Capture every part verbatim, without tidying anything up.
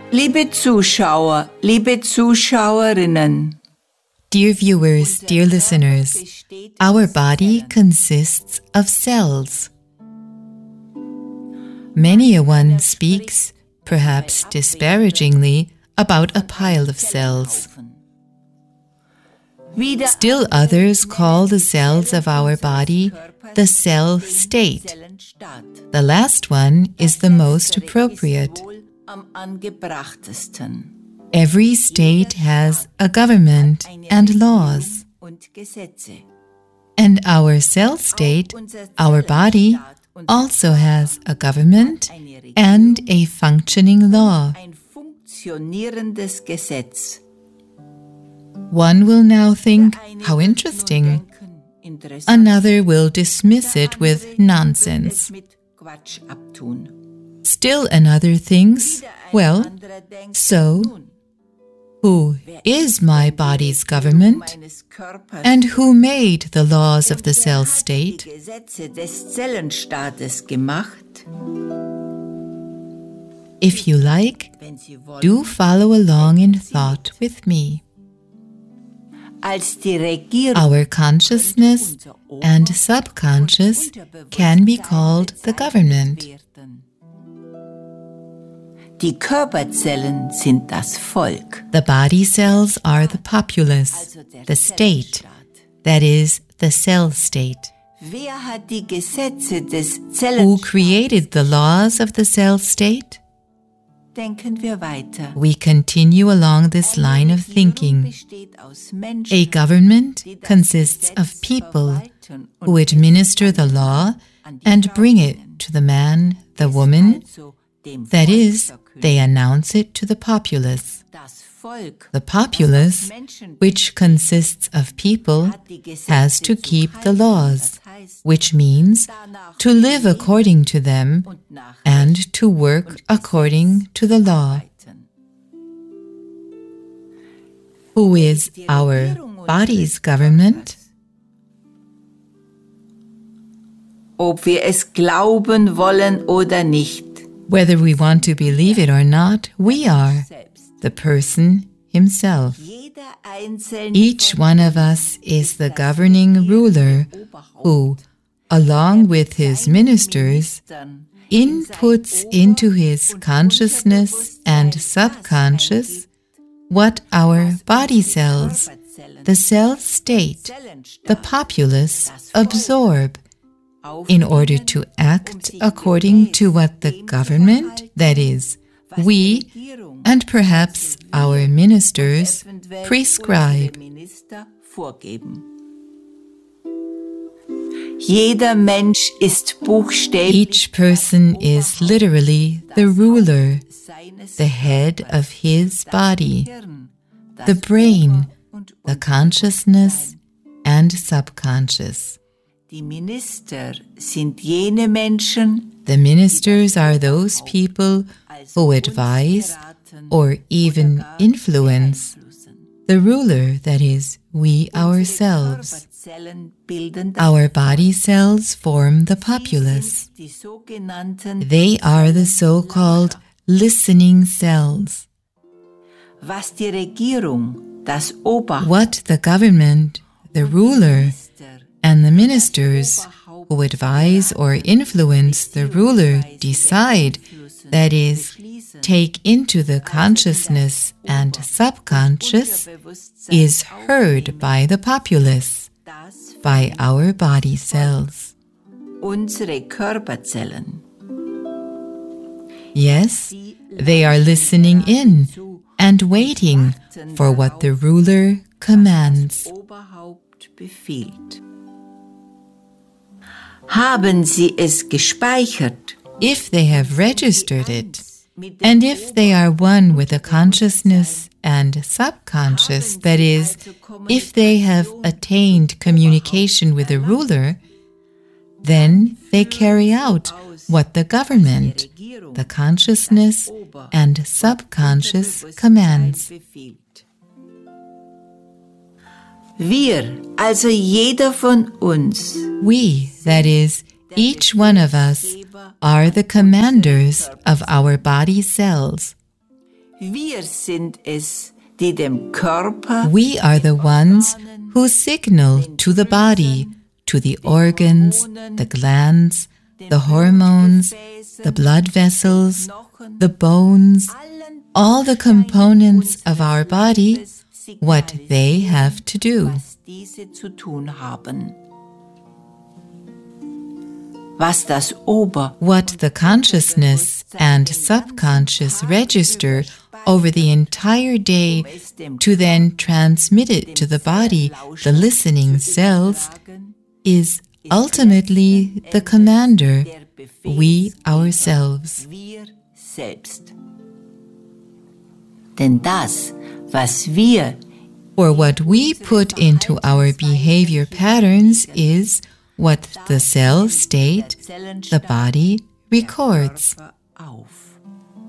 Liebe Zuschauer, liebe Zuschauerinnen. Dear viewers, dear listeners, our body consists of cells. Many a one speaks, perhaps disparagingly, about a pile of cells. Still others call the cells of our body the cell state. The last one is the most appropriate. Every state has a government and laws. And our cell state, our body, also has a government and a functioning law. One will now think, how interesting. Another will dismiss it with nonsense. Still another thinks, well, so, who is my body's government? And who made the laws of the cell state? If you like, do follow along in thought with me. Our consciousness and subconscious can be called the government. Die Körperzellen sind das Volk. The body cells are the populace, the state, that is, the cell state. Wer hat die Gesetze des Who created the laws of the cell state? Denken wir weiter. We continue along this line of thinking. A government consists of people who administer the law and bring it to the man, the woman, that is, they announce it to the populace. The populace, which consists of people, has to keep the laws, which means to live according to them and to work according to the law. Who is our body's government? Ob wir es glauben wollen oder nicht. Whether we want to believe it or not, we are the person himself. Each one of us is the governing ruler who, along with his ministers, inputs into his consciousness and subconscious what our body cells, the cell state, the populace absorb, in order to act according to what the government, that is, we, and perhaps our ministers, prescribe. Each person is literally the ruler, the head of his body, the brain, the consciousness, and subconscious. Die Minister sind jene Menschen, the ministers are those people who advise or even influence the ruler, that is, we ourselves. Our body cells form the populace. They are the so-called listening cells. What the government, the ruler, and the ministers who advise or influence the ruler decide, that is, take into the consciousness and subconscious, is heard by the populace, by our body cells. Yes, they are listening in and waiting for what the ruler commands. Haben Sie es gespeichert? If they have registered it, and if they are one with the consciousness and subconscious, that is, if they have attained communication with the ruler, then they carry out what the government, the consciousness and subconscious commands. Wir, also jeder von uns, we, that is, each one of us, are the commanders of our body cells. Wir sind es, die dem Körper, We are the ones who signal to the body, to the organs, the glands, the hormones, the blood vessels, the bones, all the components of our body, what they have to do. was diese zu tun haben. Was das Ober- What the consciousness and subconscious register over the entire day to then transmit it to the body, the listening cells, is ultimately the commander, we ourselves. Wir selbst. Denn das, was wir For what we put into our behavior patterns is what the cell state, the body, records. auf.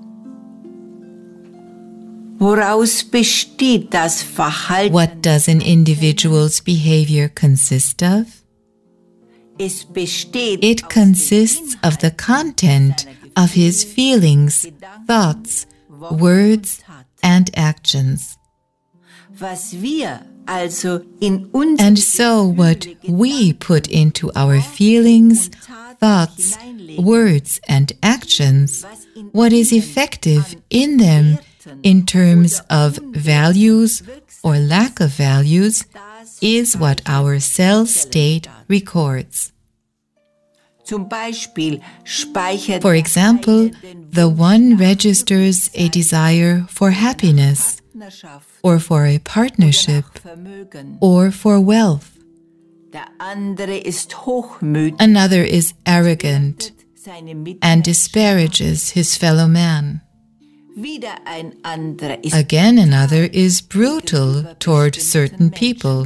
Woraus besteht das Verhalten? What does an individual's behavior consist of? Es besteht It aus consists of the content of his feelings, thoughts, words, and actions. was wir also in uns And so what we put into our feelings, thoughts, words, and actions, what is effective in them in terms of values or lack of values, is what our cell state records. zum Beispiel speichert For example, the one registers a desire for happiness, or for a partnership, Vermögen. or for wealth. Der andere ist hochmütig Another is arrogant seine Mitmenschen. and disparages his fellow man. Wieder ein anderer ist Again, another is brutal toward certain people.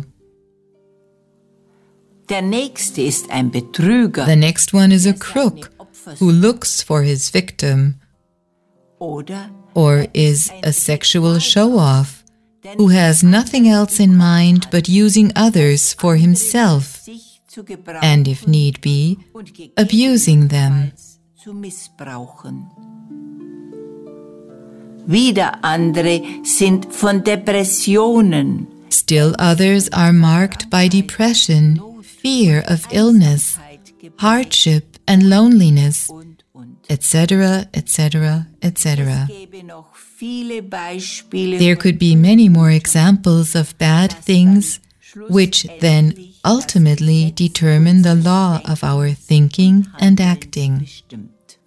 der nächste ist ein Betrüger The next one is a crook who looks for his victim, oder or is a sexual show-off who has nothing else in mind but using others for himself, sich zu gebrauchen and if need be, und abusing them. gegebenenfalls zu missbrauchen. Wieder andere sind von Depressionen, Still others are marked by depression, fear of illness, hardship and loneliness, und, und. et cetera, et cetera, et cetera. Es gäbe noch viele Beispiele, There could be many more examples of bad things which then ultimately determine the law of our thinking and acting. bestimmt.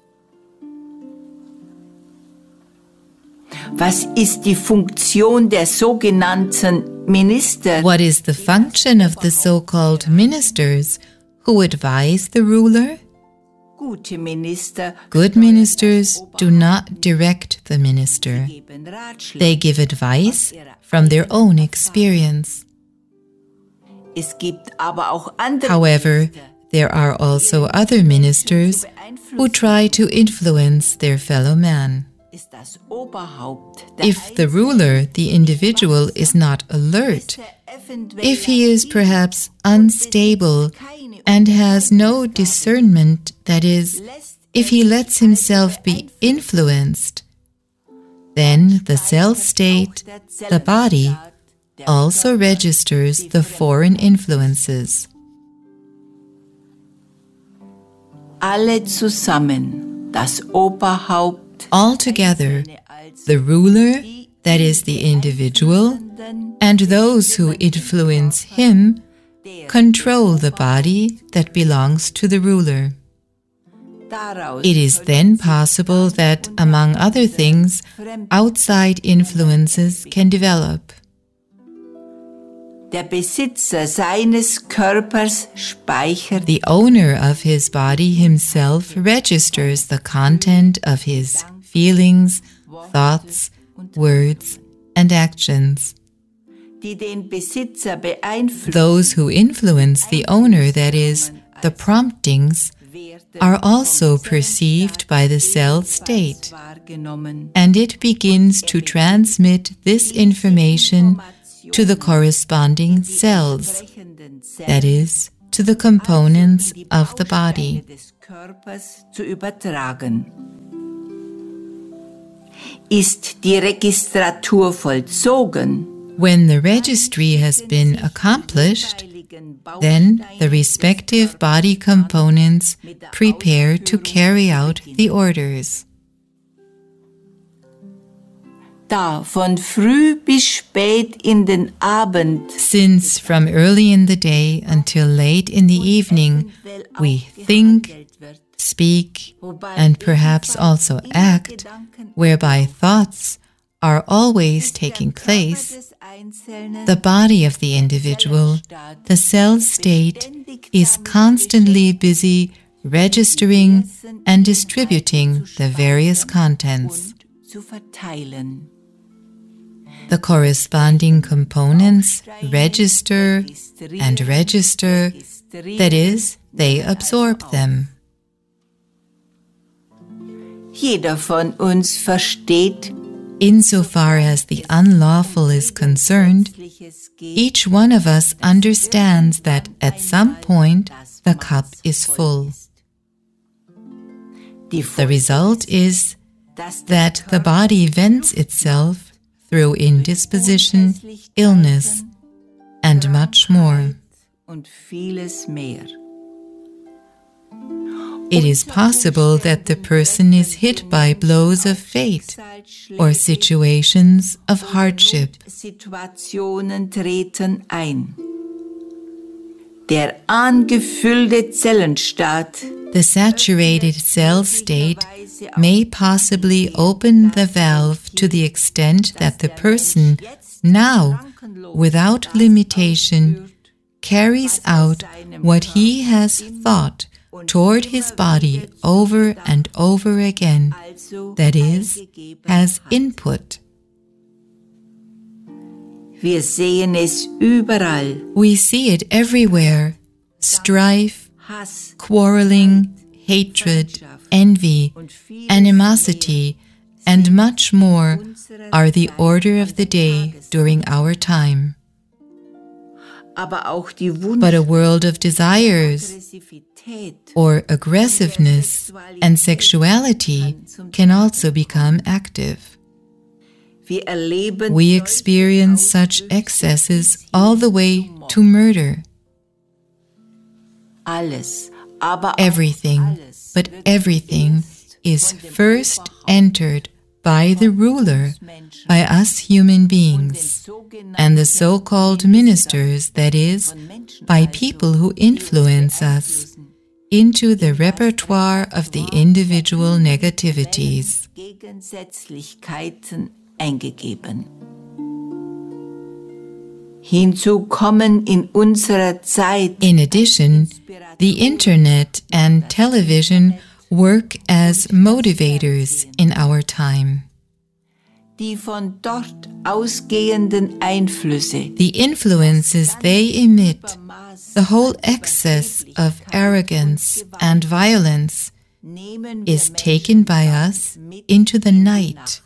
Was ist die Funktion der sogenannten Minister? What is the function of the so-called ministers who advise the ruler? Gute Minister Good ministers do not direct the minister. geben Ratschläge. They give advice from their own experience. Es gibt aber auch andere However, there are also other ministers who try to influence their fellow man. ist das Oberhaupt der If the ruler, the individual, is not alert, if he is perhaps unstable and has no discernment, that is, if he lets himself be influenced, then the cell state, the body, also registers the foreign influences. alle zusammen, das Oberhaupt, Altogether, the ruler, that is the individual, and those who influence him, control the body that belongs to the ruler. daraus It is then possible that, among other things, outside influences can develop. der Besitzer seines Körpers speichert The owner of his body himself registers the content of his feelings, thoughts, words, and actions. die den Besitzer beeinflussen, Those who influence the owner, that is, the promptings, are also perceived by the cell state, wahrgenommen. and it begins to transmit this information to the corresponding cells, that is, to the components of the body. des Körpers zu übertragen. Ist die Registratur vollzogen, when the registry has been accomplished, then the respective body components prepare to carry out the orders. Da von früh bis spät in den Abend, since from early in the day until late in the evening we think, speak, and perhaps also act, whereby thoughts are always taking place, the body of the individual, the cell state, is constantly busy registering and distributing the various contents. The corresponding components register and register, that is, they absorb them. Jeder von uns versteht, insofar as the unlawful is concerned, each one of us understands that at some point the cup is full. The result is that the body vents itself through indisposition, illness, and much more. It is possible that the person is hit by blows of fate or situations of hardship. Der angefüllte Zellenstaat, the saturated cell state, may possibly open the valve to the extent that the person now, without limitation, carries out what he has thought toward his body over and over again, that is, has input. Wir sehen es überall. We see it everywhere. Strife, quarreling, hatred, envy, animosity, and much more are the order of the day during our time. But a world of desires or aggressiveness and sexuality can also become active. We experience such excesses all the way to murder. Everything, but everything, is first entered by the ruler, by us human beings, and the so-called ministers, that is, by people who influence us, into the repertoire of the individual negativities. Eingegeben. Hinzu kommen in unserer Zeit. In addition, the internet and television work as motivators in our time. Die von dort ausgehenden Einflüsse, the influences they emit, the whole excess of arrogance and violence, is taken by us into the night.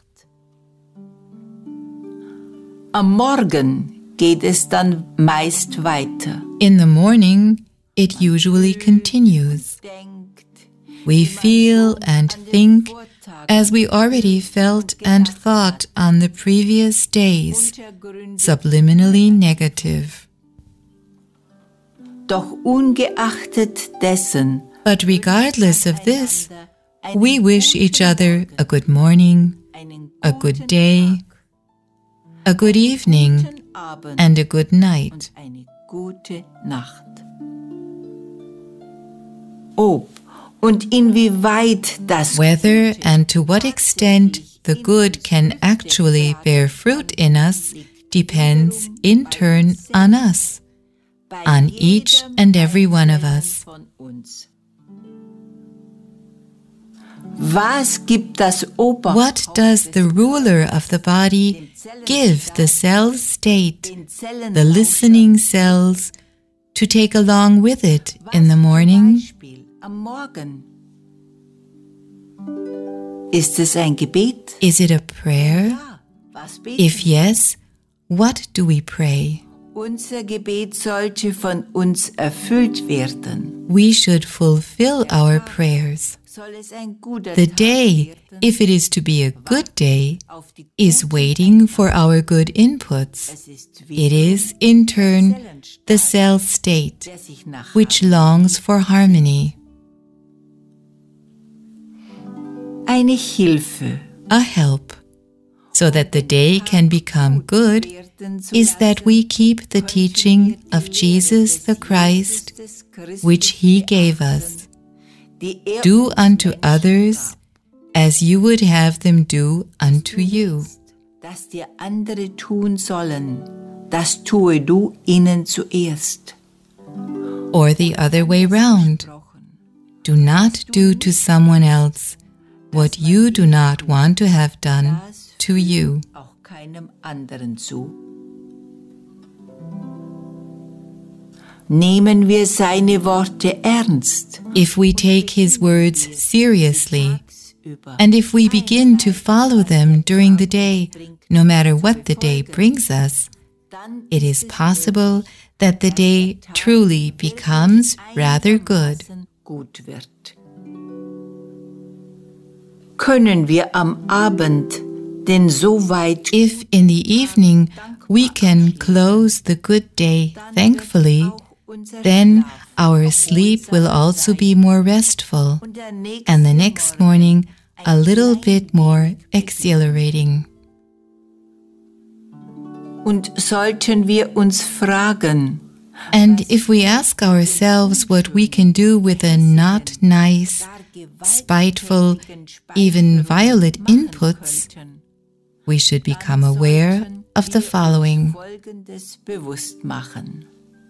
Am Morgen geht es dann meist weiter. In the morning, it usually continues. We feel and think as we already felt and thought on the previous days, subliminally negative. Doch ungeachtet dessen, but regardless of this, we wish each other a good morning, a good day, a good evening, and a good night. Ob und inwieweit das whether and to what extent the good can actually bear fruit in us depends in turn on us, on each and every one of us. Was gibt das Oberhaupt? What does the ruler of the body give the cell state, the listening cells, to take along with it in the morning? Am Morgen. Ist es ein Gebet? Is it a prayer? If yes, what do we pray? Unser Gebet sollte von uns erfüllt werden. We should fulfill our prayers. The day, if it is to be a good day, is waiting for our good inputs. It is, in turn, the cell state, which longs for harmony. Eine Hilfe, a help, so that the day can become good, is that we keep the teaching of Jesus the Christ, which He gave us. Do unto others as you would have them do unto you. dass dir andere tun sollen, das tue du ihnen zuerst. Or the other way round. Do not do to someone else what you do not want to have done to you. Auch keinem anderen zu. Nehmen wir seine Worte ernst. If we take His words seriously, and if we begin to follow them during the day, no matter what the day brings us, it is possible that the day truly becomes rather good. Gut wird. Können wir am Abend denn so weit, If in the evening we can close the good day thankfully, then our sleep will also be more restful, and the next morning a little bit more exhilarating. und sollten wir uns fragen, And if we ask ourselves what we can do with the not nice, spiteful, even violent inputs, we should become aware of the following. Folgendes bewusst machen.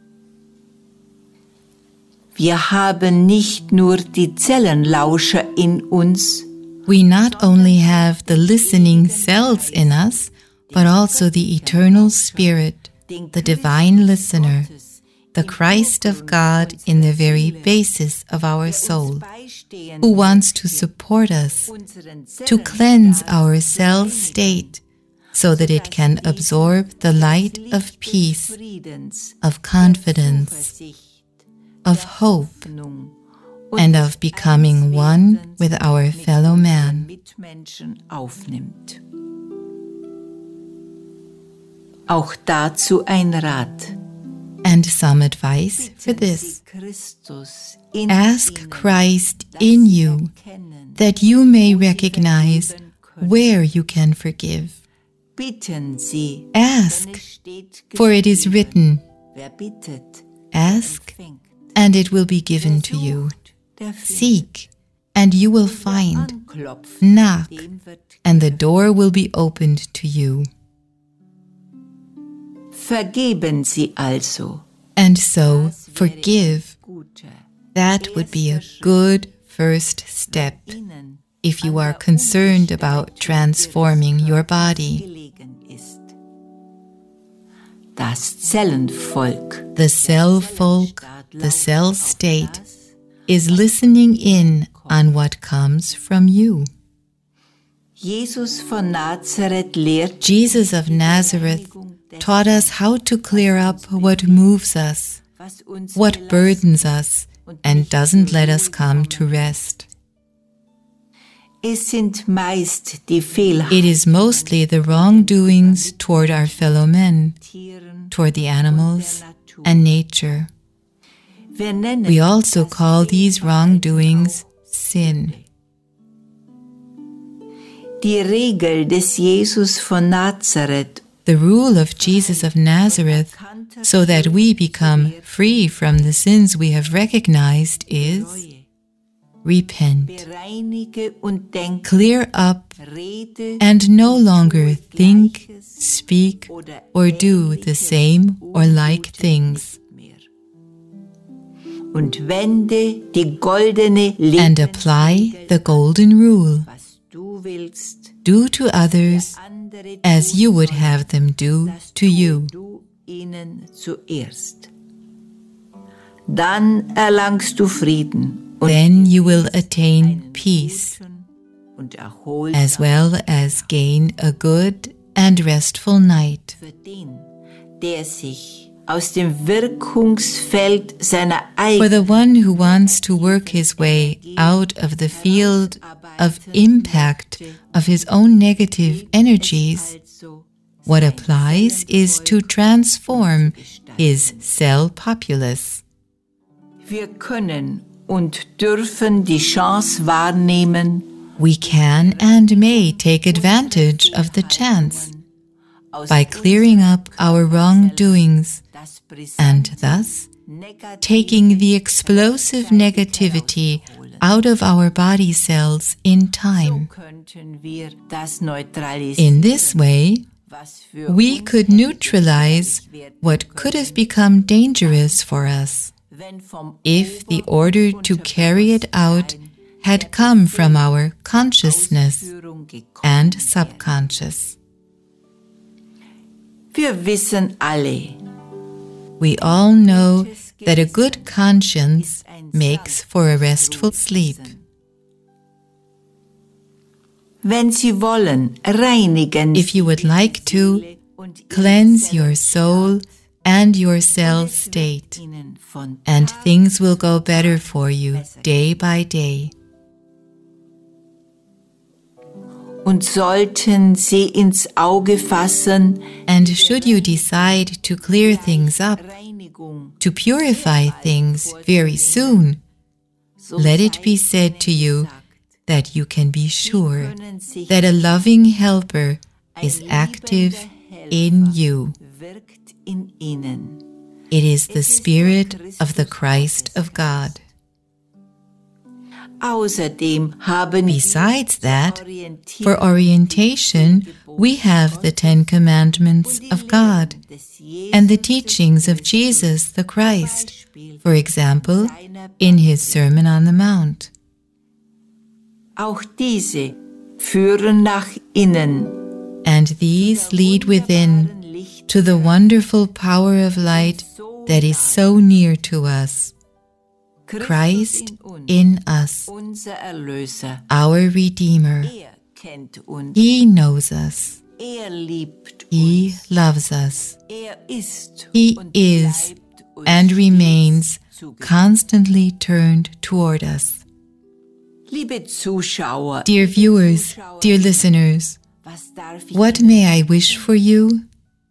Wir haben nicht nur die Zellenlauscher in uns, We not only have the listening cells in us, but also the eternal Spirit, the divine listener, the Christ of God in the very basis of our soul, who wants to support us, to cleanse our cell state, so that it can absorb the light of peace, of confidence, of hope, and of becoming one with our fellow man. Mitmenschen aufnimmt. Auch dazu ein Rat. And some advice for this. Christus in Ask Christ in you, that you may recognize where you can forgive. Bitten Sie. Ask, Es steht for it is written, Wer bittet, Ask, fängt. and it will be given to you. Der findet. Seek, and you will find. Anklopft, Knock, dem wird and the door will be opened to you. vergeben Sie also. And so, forgive. Gute. That would be a good first step Ihnen if you are concerned about transforming your body. gelegen ist. Das Zellenvolk. The cell folk, the cell state, is listening in on what comes from you. Jesus von Nazareth lehrt Jesus of Nazareth taught us how to clear up what moves us, was uns what belastet burdens us, and doesn't let us come to rest. Es sind meist die Fehlheiten, It is mostly the wrongdoings toward our fellow men, toward the animals, and nature. wir nennen We also call these wrongdoings sin. die Regel des Jesus von Nazareth, The rule of Jesus of Nazareth, so that we become free from the sins we have recognized, is repent, bereinige und denke, clear up, rede and no longer think, speak, or do the same or like things, mehr. Und wende die goldene and Lehre, apply the golden rule. was du willst, Do to others andere as you would have them do to you. du ihnen zuerst. Dann erlangst du Frieden und Then you will attain peace, und erholst as well as gain a good and restful night. für den, der sich aus dem Wirkungsfeld seiner For the eigenen one who wants to work his way out of the field of impact of his own negative energies, what applies is to transform his cell populace. Wir können und dürfen die Chance wahrnehmen, We can and may take advantage of the chance by clearing up our wrongdoings and thus taking the explosive negativity out of our body cells in time. In this way, we could neutralize what could have become dangerous for us if the order to carry it out had come from our consciousness and subconscious. Wir wissen alle, We all know that a good conscience makes for a restful sleep. wenn Sie wollen, reinigen If you would like to, cleanse your soul and your cell state, Ihnen von and things will go better for you day by day. und sollten Sie ins Auge fassen, And should you decide to clear things up, Reinigung, to purify things very soon, let it be said to you that you can be sure that a loving helper is active in you. wirkt in Ihnen. It is the Spirit of the Christ of God. Außerdem haben Besides that, Orientierung for orientation, we have the Ten Commandments of God and the teachings of Jesus the Christ, for example, in his Sermon on the Mount. auch diese führen nach innen And these lead within to the wonderful power of light that is so near to us, Christ in us, unser Erlöser. our Redeemer. Er kennt uns, He knows us. er liebt He uns, loves us. er ist He und is bleibt uns and remains zugewandt. constantly turned toward us. Liebe Zuschauer, Dear viewers, dear listeners, was darf ich what may I wish for you?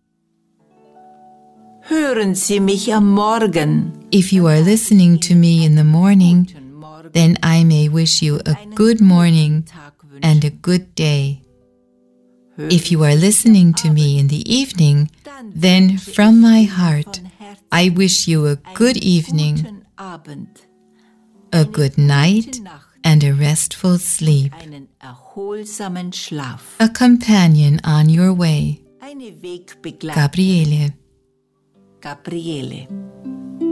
hören Sie mich am Morgen? If you are listening to me in the morning, Guten Morgen, then I may wish you a good morning Tag wünschen. and a good day. If you are listening to me in the evening, then from my heart, I wish you a good evening, Guten Abend, a good night, and a restful sleep, einen erholsamen Schlaf, a companion on your way. eine Wegbegleitung. Gabriele. Gabriele.